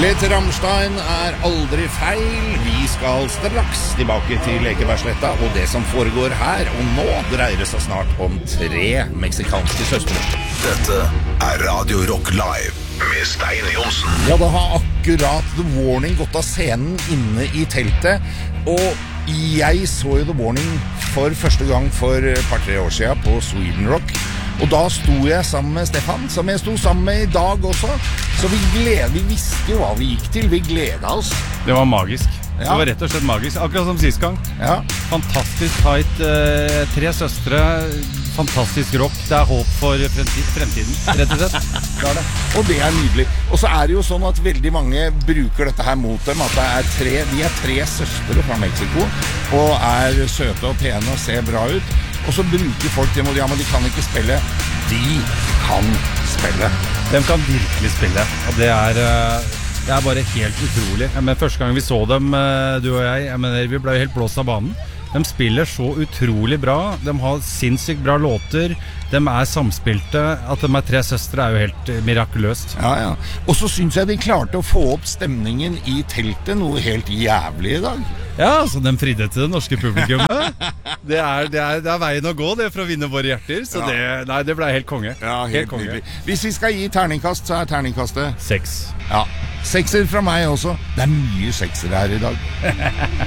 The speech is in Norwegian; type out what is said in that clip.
Lete Rammstein aldri feil. Vi skal straks tilbake til Ekebergsletta og det som foregår her. Og nå dreier det seg snart om 3 meksikanske søstre. Dette Radio Rock Live med Stein Johnsen. Ja, det har akkurat The Warning gått av scenen inne i teltet. Og jeg så jo The Warning for første gang for et par-tre år siden på Sweden Rock. Og da sto jeg sammen med Stefan, som jeg sto sammen med i dag også. Så vi visste jo hva vi gikk til. Vi gledet oss. Det var magisk. Ja. Det var rett og slett magisk. Akkurat som sist gang. Ja. Fantastisk tight. 3 søstre. Fantastisk rock. Det er håp for fremtiden, rett og slett. Det er det. Og det er nydelig. Og så er det jo sånn at veldig mange bruker dette her mot dem. At de er 3 søstre fra Mexico. Og er søte og pene og ser bra ut. Og så bruker folk dem, og ja, men de kan ikke spille. De kan spille. De kan virkelig spille, og det er bare helt utrolig. Men første gang vi så dem, du og jeg vi ble helt blåst av banen. De spiller så utrolig bra. De har sinnssykt bra låter. De er samspilte. At de er 3 søstre er jo helt mirakuløst. Ja, ja. Og så synes jeg de klarte å få opp stemningen i teltet noe helt jævlig i dag. Ja, så de fridde til det norske publikummet. Det er veien å gå, det, for å vinne våre hjerter. Så ja. det ble helt konge. Ja, helt konge. Hvis vi skal gi terningkast, så er terningkastet 6. Ja, 6 fra meg også. Det er mye 6 her i dag.